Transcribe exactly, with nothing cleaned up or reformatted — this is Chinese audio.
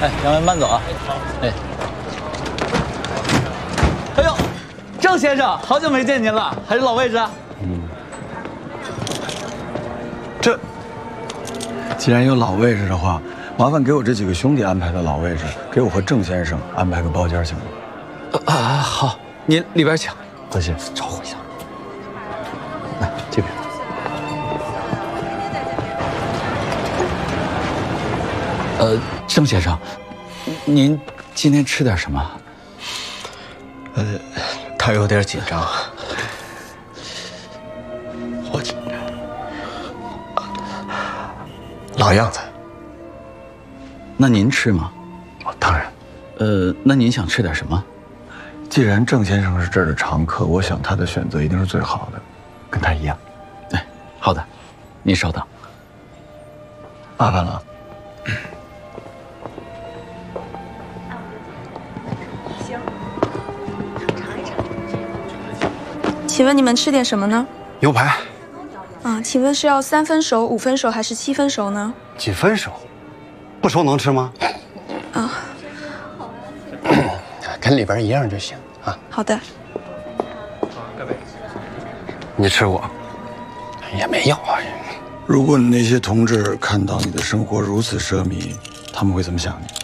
哎，两位慢走啊！哎，哎呦，郑先生，好久没见您了，还是老位置啊？嗯。 这，既然有老位置的话，麻烦给我这几个兄弟安排的老位置，给我和郑先生安排个包间行吗？ 啊，好，您里边请。 多谢， 招呼一下。来，这边。 呃，郑先生，您今天吃点什么？ 呃，他有点紧张，我紧张，老样子。 那您吃吗？ 哦，当然。 呃，那您想吃点什么？ 既然郑先生是这儿的常客，我想他的选择一定是最好的，跟他一样。 哎，好的，您稍等。 麻烦了。 请问你们吃点什么呢？ 牛排。 啊，请问是要三分熟、五分熟还是七分熟呢？ 几分熟？不熟能吃吗？ 啊， 跟里边一样就行啊。 好的。 各位，你吃过？也没有啊。 如果你那些同志看到你的生活如此奢靡，他们会怎么想你？